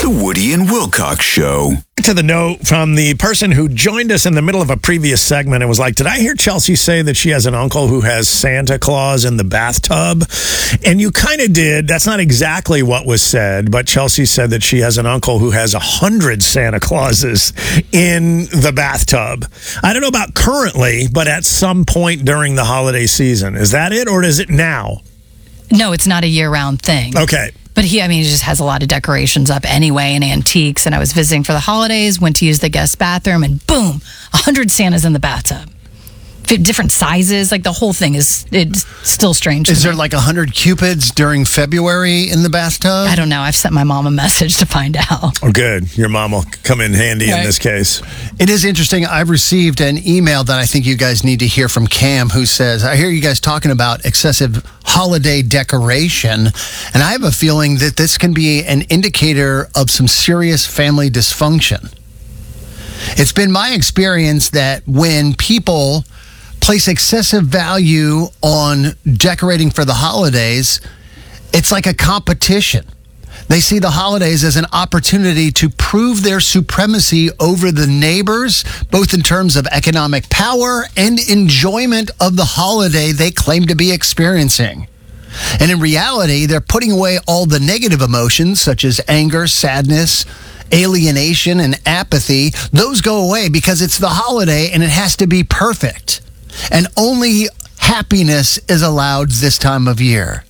The Woody and Wilcox Show. To the note from the person who joined us in the middle of a previous segment and was like, did I hear Chelsea say that she has an uncle who has Santa Claus in the bathtub? And you kind of did. That's not exactly what was said, but Chelsea said that she has an uncle who has 100 Santa Clauses in the bathtub. I don't know about currently, but at some point during the holiday season. Is that it, or is it now? No, it's not a year-round thing. Okay. But he just has a lot of decorations up anyway and antiques. And I was visiting for the holidays, went to use the guest bathroom, and boom, 100 Santas in the bathtub. Different sizes, like the whole thing it's still strange. Is there like 100 Cupids during February in the bathtub? I don't know. I've sent my mom a message to find out. Oh, good. Your mom will come in handy in this case. It is interesting. I've received an email that I think you guys need to hear from Cam, who says, I hear you guys talking about excessive holiday decoration, and I have a feeling that this can be an indicator of some serious family dysfunction. It's been my experience that when people place excessive value on decorating for the holidays, it's like a competition. They see the holidays as an opportunity to prove their supremacy over the neighbors, both in terms of economic power and enjoyment of the holiday they claim to be experiencing. And in reality, they're putting away all the negative emotions, such as anger, sadness, alienation, and apathy. Those go away because it's the holiday and it has to be perfect. And only happiness is allowed this time of year.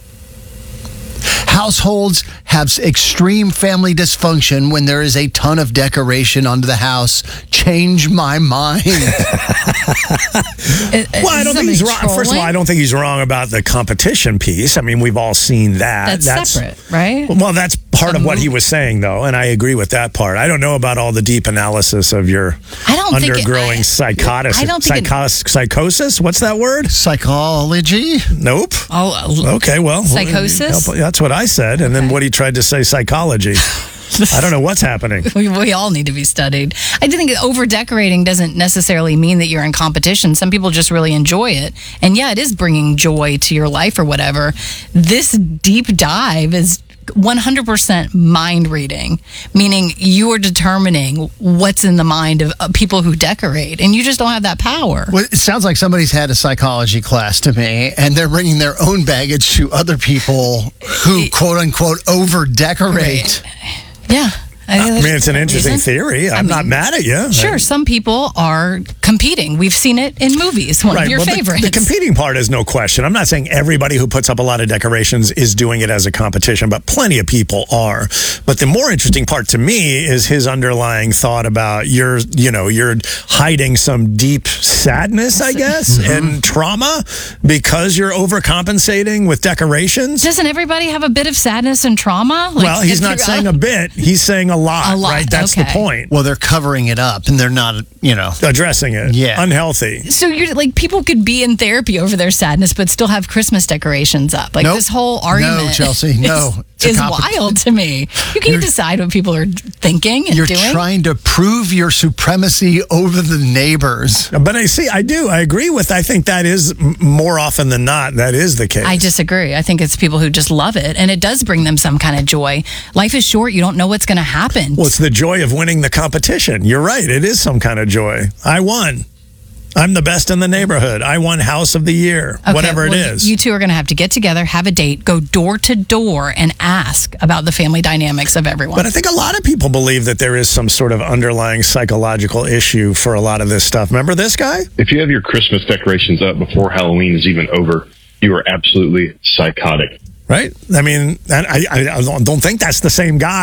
Households have extreme family dysfunction when there is a ton of decoration onto the house. Change my mind. Well, I don't think he's wrong. First of all, I don't think he's wrong about the competition piece. I mean, we've all seen that. That's separate, right? Well, that's part of what he was saying, though, and I agree with that part. I don't know about all the deep analysis of your undergrowing psychosis. What's that word? Psychology? Nope. Oh, okay. Well, psychosis. That's what I said, and then Woody tried to say psychology. I don't know what's happening. We all need to be studied. I think over-decorating doesn't necessarily mean that you're in competition. Some people just really enjoy it. And yeah, it is bringing joy to your life or whatever. This deep dive is 100% mind reading, meaning you are determining what's in the mind of people who decorate, and you just don't have that power. Well, it sounds like somebody's had a psychology class to me, and they're bringing their own baggage to other people who, quote unquote, over decorate. Yeah. I mean, it's an interesting theory. I'm not mad at you. Sure, some people are competing. We've seen it in movies. One of your favorites. The competing part is no question. I'm not saying everybody who puts up a lot of decorations is doing it as a competition, but plenty of people are. But the more interesting part to me is his underlying thought about you're hiding some deep sadness, I guess, and trauma because you're overcompensating with decorations. Doesn't everybody have a bit of sadness and trauma? Well, he's not saying a bit. He's saying a lot, right? That's the point. Well, they're covering it up and they're not, addressing it. Yeah. Unhealthy. So you're like, people could be in therapy over their sadness, but still have Christmas decorations up. Like this whole argument. No, Chelsea, no. Is wild to me. You can't decide what people are thinking and doing. You're trying to prove your supremacy over the neighbors. But I think that is more often than not, that is the case. I disagree. I think it's people who just love it, and it does bring them some kind of joy. Life is short. You don't know what's going to happen. Well, it's the joy of winning the competition. You're right. It is some kind of joy. I won. I'm the best in the neighborhood. I won House of the Year, whatever it is. You two are going to have to get together, have a date, go door to door, and ask about the family dynamics of everyone. But I think a lot of people believe that there is some sort of underlying psychological issue for a lot of this stuff. Remember this guy? If you have your Christmas decorations up before Halloween is even over, you are absolutely psychotic. Right? I mean, I don't think that's the same guy.